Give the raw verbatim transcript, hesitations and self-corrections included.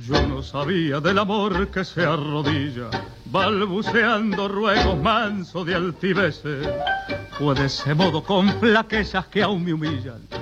Yo no sabía del amor que se arrodilla, balbuceando ruegos mansos de altiveces. Fue de ese modo con flaquezas que aún me humillan,